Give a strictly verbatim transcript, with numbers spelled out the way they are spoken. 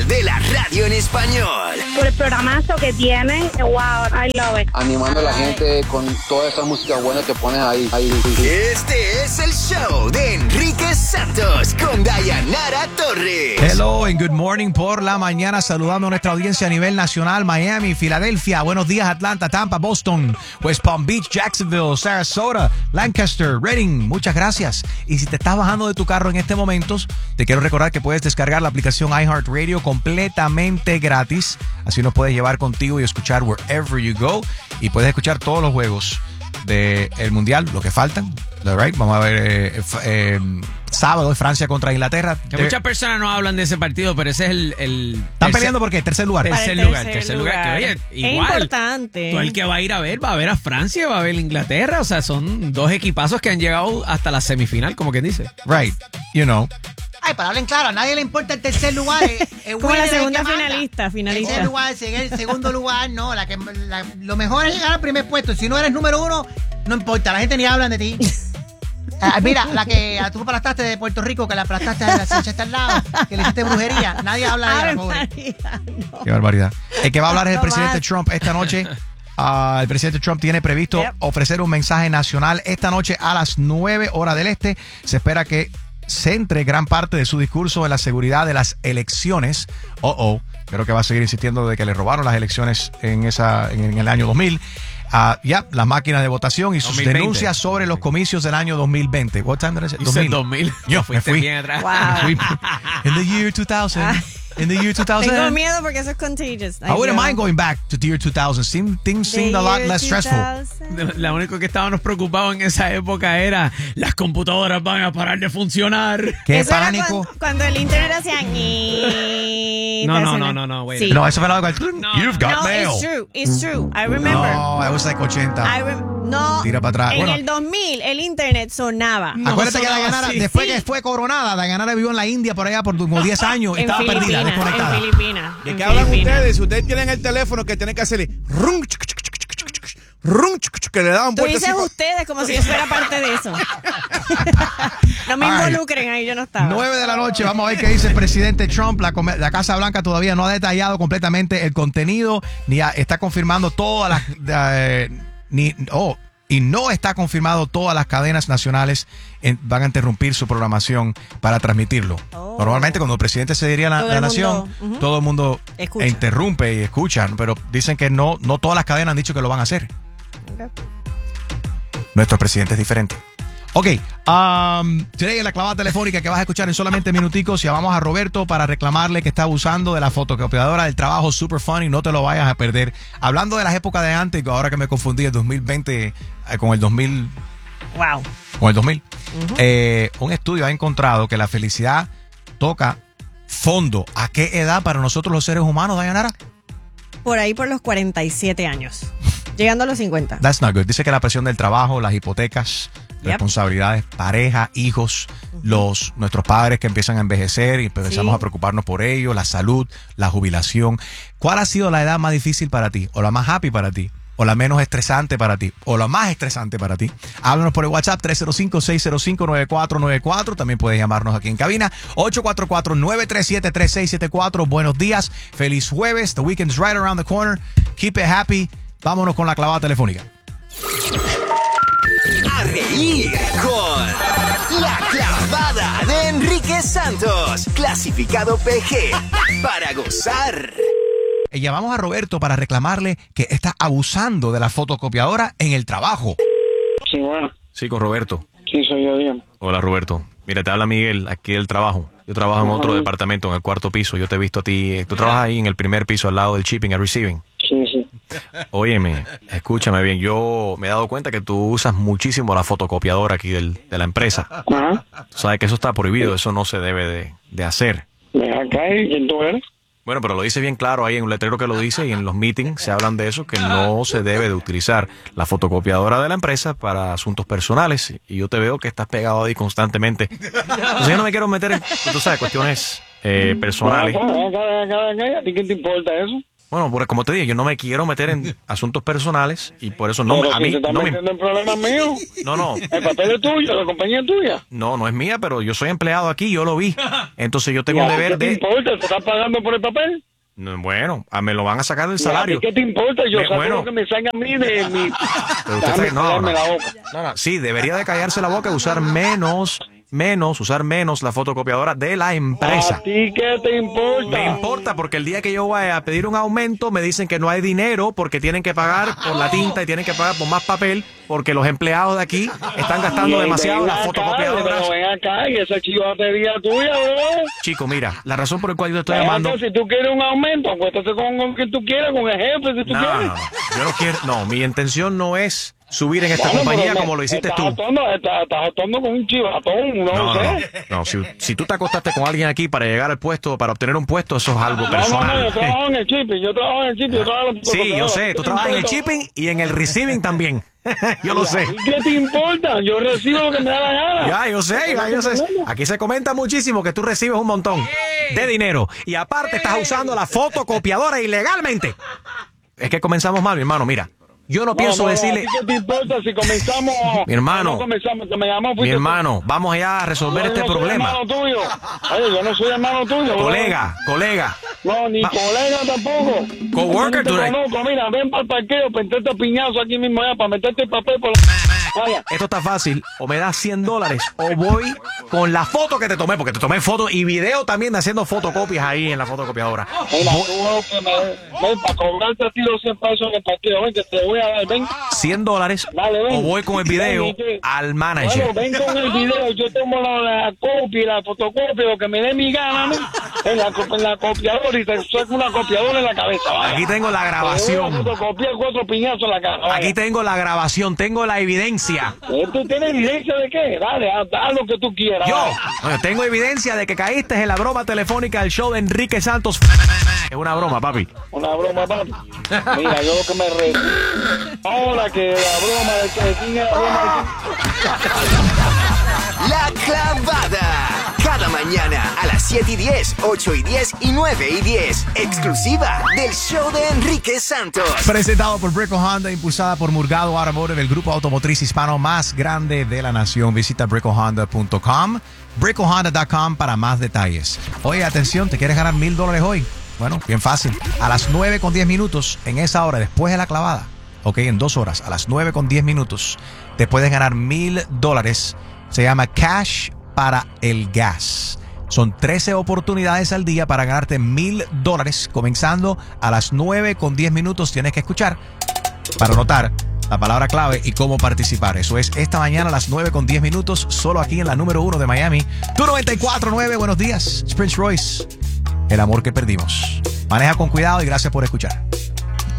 de la radio en español. Por el programazo que tienen, wow, I love it. Animando a la gente con toda esa música buena que pones ahí. ahí. Este es el show de Enrique Santos con Dayanara Torres. Hello and good morning por la mañana, saludando a nuestra audiencia a nivel nacional, Miami, Filadelfia, buenos días Atlanta, Tampa, Boston, West Palm Beach, Jacksonville, Sarasota, Lancaster, Reading, muchas gracias. Y si te estás bajando de tu carro en este momento, te quiero recordar que puedes descargar la aplicación iHeartRadio completamente gratis, así nos puedes llevar contigo y escuchar wherever you go, y puedes escuchar todos los juegos del Mundial, lo que faltan, right? Vamos a ver eh, eh, sábado Francia contra Inglaterra. Que de... muchas personas no hablan de ese partido, pero ese es el... el ¿Están tercer, peleando por qué? Tercer lugar. Tercer, tercer lugar, tercer lugar. lugar. Que, oye, es igual, importante. Tú el que va a ir a ver, va a ver a Francia, va a ver a Inglaterra. O sea, son dos equipazos que han llegado hasta la semifinal, como quien dice. Right, you know. Ay, pero hablen claro, a nadie le importa el tercer lugar. Es, es Como la segunda finalista, finalista, finalista. El tercer lugar, el segundo lugar, no. La que, la, lo mejor es llegar al primer puesto. Si no eres número uno, no importa, la gente ni habla de ti. Ah, mira, la que tú aplastaste de Puerto Rico, que la aplastaste de la Sánchez está al lado, que le hiciste brujería. Nadie habla de ella, pobre. María, no. Qué barbaridad. El que va a hablar es el No presidente más. Trump esta noche. Uh, el presidente Trump tiene previsto Yep. ofrecer un mensaje nacional esta noche a las nueve horas del este. Se espera que centre gran parte de su discurso en la seguridad de las elecciones. Oh, oh. Creo que va a seguir insistiendo de que le robaron las elecciones en, esa, en, en el año dos mil. Uh, ya, yeah, las máquinas de votación y sus dos mil veinte. denuncias sobre los comicios del año dos mil veinte. What time did I say? Dice dos mil. Yo me Fuiste fui. bien atrás. Wow. Me fui. In the year two thousand. In the year two thousand. Tengo miedo porque eso es contagious. I wouldn't mind going back to the year two thousand. Seem, things seemed a lot less stressful. La único que estábamos preocupados en esa época era las computadoras van a parar de funcionar. Qué Eso era pánico. cuando, cuando el internet hacía ñi. No, no, Te no, hacía- no, no, wait. Sí. No, eso fue la que No, You've got No, mail. it's true, it's true. I remember. No, it was like ochenta. I rem- no, Tira para atrás. en Bueno. el dos mil el internet sonaba. No, Acuérdate que sonaba Dayanara, así. después Sí. que fue coronada, Dayanara vivió en la India por allá por como diez años y En estaba perdida, Filipinas, desconectada. en Filipinas. ¿De en qué hablan Filipinas. ustedes? Si ustedes tienen el teléfono que tienen que hacerle rum, chuc, chuc, chuc, chuc, chuc, chuc, rum, chuc, chuc, que le daban Tú vueltas dices así pa- ustedes como si yo fuera parte de eso. No me Ay. involucren ahí, yo no estaba. nueve de la noche, vamos a ver qué dice el presidente Trump. La, come- la Casa Blanca todavía no ha detallado completamente el contenido, ni ha- está confirmando todas las... eh, ni, oh, y no está confirmado todas las cadenas nacionales en- van a interrumpir su programación para transmitirlo. Oh. Normalmente cuando el presidente se diría a la, Todo la el nación, mundo, ujú. todo el mundo Escucha. interrumpe y escuchan, pero dicen que no, no todas las cadenas han dicho que lo van a hacer. Ok. Nuestro presidente es diferente. Ok, um, today en la clavada telefónica que vas a escuchar en solamente minuticos, llamamos a Roberto para reclamarle que está abusando de la fotocopiadora del trabajo Super Funny, no te lo vayas a perder. Hablando de las épocas de antes, ahora que me confundí el dos mil veinte eh, con el dos mil, Wow. con el dos mil, eh, un estudio ha encontrado que la felicidad toca fondo. ¿A qué edad para nosotros los seres humanos, Dayanara? Por ahí por los cuarenta y siete años. Llegando a los cincuenta. That's not good. Dice que la presión del trabajo, las hipotecas, Yep. responsabilidades, pareja, hijos, los nuestros padres que empiezan a envejecer y empezamos Sí. a preocuparnos por ellos, la salud, la jubilación. ¿Cuál ha sido la edad más difícil para ti? ¿O la más happy para ti? ¿O la menos estresante para ti? ¿O la más estresante para ti? Háblanos por el WhatsApp tres cero cinco, seis cero cinco, nueve cuatro nueve cuatro. También puedes llamarnos aquí en cabina ocho cuatro cuatro, nueve tres siete, tres seis siete cuatro. Buenos días, feliz jueves. The weekend's right around the corner. Keep it happy. Vámonos con la clavada telefónica. A reír con La Clavada de Enrique Santos. Clasificado P G. Para gozar. Eh, Llamamos a Roberto para reclamarle que está abusando de la fotocopiadora en el trabajo. Sí, bueno. Sí, con Roberto. Sí, soy yo, dígame. Hola, Roberto. Mira, te habla Miguel, aquí del trabajo. Yo trabajo en Ajá. otro departamento, en el cuarto piso. Yo te he visto a ti. eh, Tú trabajas ahí en el primer piso, al lado del shipping and receiving. Sí, sí. Óyeme, escúchame bien. Yo me he dado cuenta que tú usas muchísimo la fotocopiadora aquí del, de la empresa. Ajá. Tú sabes que eso está prohibido, eso no se debe de, de hacer. Deja caer, ¿quién tú eres? Bueno, pero lo dice bien claro ahí en un letrero que lo dice y en los meetings se hablan de eso, que no se debe de utilizar la fotocopiadora de la empresa para asuntos personales. Y yo te veo que estás pegado ahí constantemente. Entonces yo no me quiero meter en, tú sabes, cuestiones eh, personales. Ven acá, ven acá, ven acá, ¿a ti qué te importa eso? Bueno, porque como te dije, yo no me quiero meter en asuntos personales y por eso no Pero a si mí se está no me metiendo en problemas míos. No, no. El papel es tuyo, la compañía es tuya. No, no es mía, pero yo soy empleado aquí, yo lo vi. Entonces yo tengo ¿Y a un ti deber ¿Qué te de importa? ¿Te estás pagando por el papel? No, bueno, a- me lo van a sacar del ¿Y a ti salario. ¿Qué te importa? Yo Me- saco bueno. lo que me salga a mí de mi... Pero usted Déjame está- no, callarme no. la boca. No, no, sí, debería de callarse la boca y usar menos, menos, usar menos la fotocopiadora de la empresa. ¿A ti qué te importa? Me importa porque el día que yo vaya a pedir un aumento me dicen que no hay dinero porque tienen que pagar por la tinta y tienen que pagar por más papel porque los empleados de aquí están gastando Y demasiado ven las acá, fotocopiadoras. Pero ven acá y esa chivatería tuya, bro. Chico, mira, la razón por la cual yo te estoy Ven llamando... acá, si tú quieres un aumento, acuéstate con, con quien tú quieras, con el jefe, si tú No, quieres. no, no, yo no quiero... No, mi intención no es subir en esta Bueno, compañía pero me- como lo hiciste estás tú. Actuando, estás, estás actuando con un chivatón, no, No, sé. no, no. Si, si tú te acostaste con alguien aquí para llegar al puesto, para obtener un puesto, eso es algo No, no, no, personal. yo trabajo en el shipping, yo trabajo en el shipping, yo trabajo en el Sí, yo sé, tú trabajas en el shipping y en el receiving también. Yo lo sé. ¿Y qué te importa? Yo recibo lo que me da la gana. Ya, yo sé, ya, yo sé. Aquí se comenta muchísimo que tú recibes un montón de dinero y aparte estás usando la fotocopiadora ilegalmente. Es que comenzamos mal, mi hermano, mira. Yo no, No, pienso no, no, decirle... ¿a ti qué te importa si comenzamos? Mi hermano. No comenzamos, que me llamó, Mi fuiste tú. hermano, vamos allá a resolver Yo este no soy problema. hermano tuyo. Oye, yo no soy hermano tuyo. bro. Colega, colega. No, ni Va- colega tampoco. Coworker, Yo tú no te eres- conozco, mira, ven para el parqueo, pentete piñazo aquí mismo ya, para meterte el papel por la... Vaya. Esto está fácil. O me das cien dólares o voy con la foto que te tomé, porque te tomé foto y video también de haciendo fotocopias ahí en la fotocopiadora. Mira, tú que me... Ven, para cobrarte a ti los cien pesos en el partido, ven, que te voy a dar, ven. cien dólares Dale, ven. o voy con el video Ven, ¿y qué? al manager. Bueno, ven con el video, yo tomo la, la copia y la fotocopia, lo que me dé mi gana, ¿no? En la, co- en la copiadora y te saco una copiadora en la cabeza, vaya. Aquí tengo la Te voy a grabación. fotocopiar cuatro piñazos en la cara, vaya. Aquí tengo la grabación, tengo la evidencia. ¿Eh, ¿Tú tienes evidencia de qué? Dale, haz, haz lo que tú quieras. Yo vaya. bueno, tengo evidencia de que caíste en la broma telefónica del show de Enrique Santos. Es una broma, papi. Una broma, papi. Mira, yo lo que me re... Ahora que la broma de que quién es la broma de La Clavada. Cada mañana a las siete y diez, ocho y diez y nueve y diez. Exclusiva del show de Enrique Santos. Presentado por Brico Honda, impulsada por Murgado Automotive, el grupo automotriz hispano más grande de la nación. Visita brico honda punto com, brico honda punto com para más detalles. Oye, atención, ¿te quieres ganar mil dólares hoy? Bueno, bien fácil. A las nueve con diez minutos, en esa hora, después de la clavada, ok, en dos horas, a las nueve con diez minutos, te puedes ganar mil dólares. Se llama Cash para el Gas. Son trece oportunidades al día para ganarte mil dólares, comenzando a las nueve con diez minutos. Tienes que escuchar para anotar la palabra clave y cómo participar. Eso es esta mañana a las nueve con diez minutos, solo aquí en la número uno de Miami. Tu noventa y cuatro nueve, buenos días. Prince Royce, el amor que perdimos. Maneja con cuidado y gracias por escuchar.